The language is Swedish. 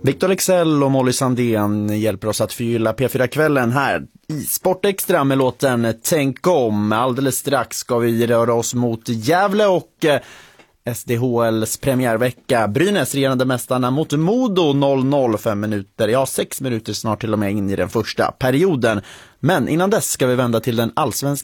Victor Leksell och Molly Sandén hjälper oss att förgylla P4-kvällen här i Sportextra med låten Tänk om. Alldeles strax ska vi röra oss mot Gävle och SDHLs premiärvecka. Brynäs regerande mästarna mot Modo 0-0, 5 minuter. Ja, 6 minuter snart till och med in i den första perioden. Men innan dess ska vi vända till den allsvenska